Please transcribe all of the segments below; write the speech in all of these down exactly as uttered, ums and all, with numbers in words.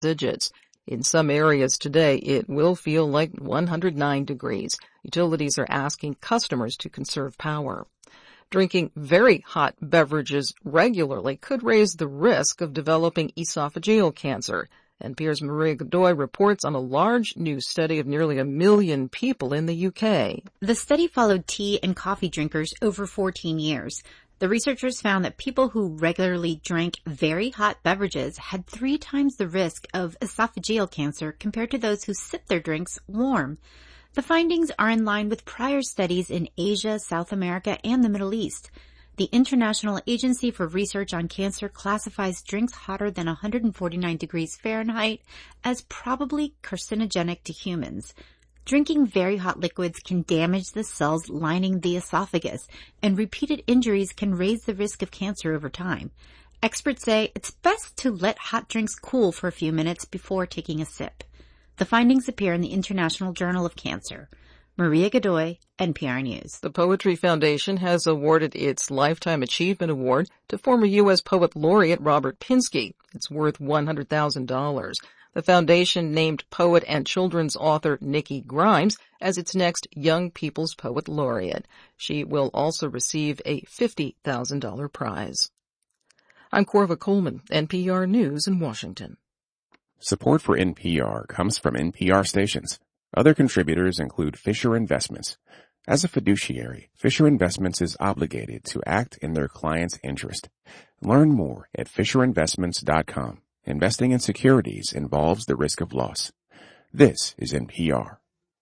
digits. In some areas today, it will feel like one hundred nine degrees. Utilities are asking customers to conserve power. Drinking very hot beverages regularly could raise the risk of developing esophageal cancer. N P R's Maria Godoy reports on a large new study of nearly a million people in the U K. The study followed tea and coffee drinkers over fourteen years. The researchers found that people who regularly drank very hot beverages had three times the risk of esophageal cancer compared to those who sip their drinks warm. The findings are in line with prior studies in Asia, South America, and the Middle East. The International Agency for Research on Cancer classifies drinks hotter than one hundred forty-nine degrees Fahrenheit as probably carcinogenic to humans. Drinking very hot liquids can damage the cells lining the esophagus, and repeated injuries can raise the risk of cancer over time. Experts say it's best to let hot drinks cool for a few minutes before taking a sip. The findings appear in the International Journal of Cancer. Maria Godoy, N P R News. The Poetry Foundation has awarded its Lifetime Achievement Award to former U S Poet Laureate Robert Pinsky. It's worth one hundred thousand dollars. The foundation named poet and children's author Nikki Grimes as its next Young People's Poet Laureate. She will also receive a fifty thousand dollars prize. I'm Corva Coleman, N P R News in Washington. Support for N P R comes from N P R stations. Other contributors include Fisher Investments. As a fiduciary, Fisher Investments is obligated to act in their client's interest. Learn more at fisher investments dot com. Investing in securities involves the risk of loss. This is N P R.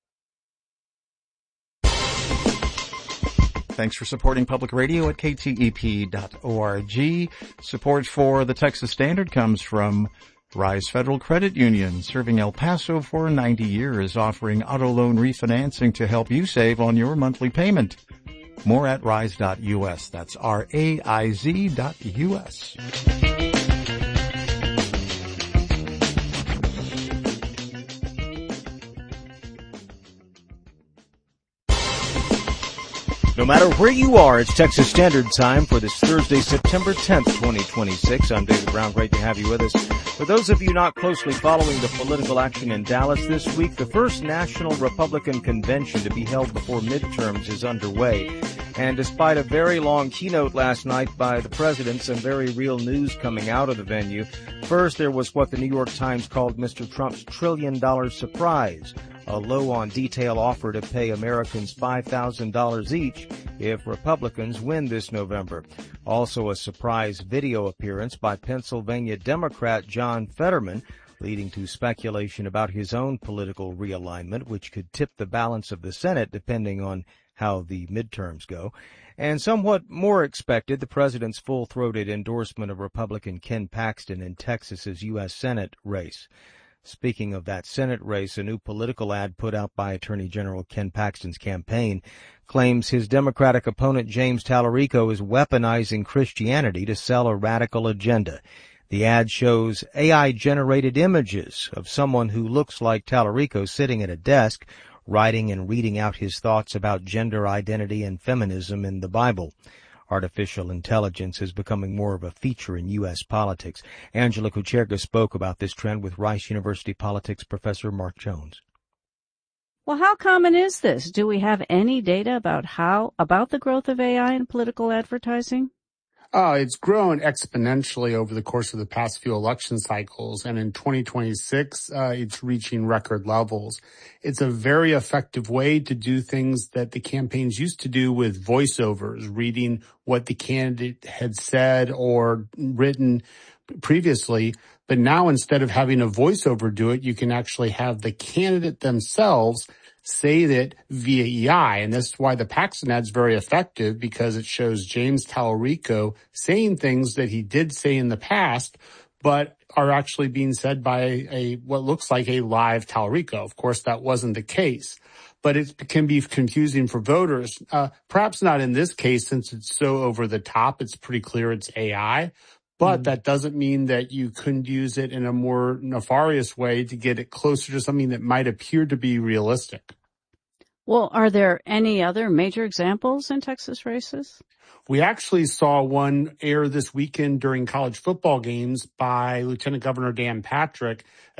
Thanks for supporting public radio at K T E P dot org. Support for the Texas Standard comes from Rise Federal Credit Union, serving El Paso for ninety years, offering auto loan refinancing to help you save on your monthly payment. More at rise dot U S. That's R A I Z dot U S. No matter where you are, it's Texas Standard Time for this Thursday, September tenth, twenty twenty-six. I'm David Brown. Great to have you with us. For those of you not closely following the political action in Dallas this week, the first National Republican Convention to be held before midterms is underway. And despite a very long keynote last night by the president, some very real news coming out of the venue. First, there was what the New York Times called Mister Trump's trillion dollar surprise, a low-on-detail offer to pay Americans five thousand dollars each if Republicans win this November. Also a surprise video appearance by Pennsylvania Democrat John Fetterman, leading to speculation about his own political realignment, which could tip the balance of the Senate depending on how the midterms go. And somewhat more expected, the president's full-throated endorsement of Republican Ken Paxton in Texas's U S Senate race. Speaking of that Senate race, a new political ad put out by Attorney General Ken Paxton's campaign claims his Democratic opponent James Tallarico is weaponizing Christianity to sell a radical agenda. The ad shows A I-generated images of someone who looks like Tallarico sitting at a desk, writing and reading out his thoughts about gender identity and feminism in the Bible. Artificial intelligence is becoming more of a feature in U S politics. Angela Kucherga spoke about this trend with Rice University politics professor Mark Jones. Well, how common is this? Do we have any data about how, about the growth of A I in political advertising? Uh, it's grown exponentially over the course of the past few election cycles, and in twenty twenty-six, uh, it's reaching record levels. It's a very effective way to do things that the campaigns used to do with voiceovers, reading what the candidate had said or written previously. But now, instead of having a voiceover do it, you can actually have the candidate themselves say that via E I. And that's why the Paxton ad is very effective, because it shows James Tallarico saying things that he did say in the past, but are actually being said by a what looks like a live Tallarico. Of course, that wasn't the case, but it can be confusing for voters. Uh, perhaps not in this case, since it's so over the top. It's pretty clear it's A I. But that doesn't mean that you couldn't use it in a more nefarious way to get it closer to something that might appear to be realistic. Well, are there any other major examples in Texas races? We actually saw one air this weekend during college football games by Lieutenant Governor Dan Patrick.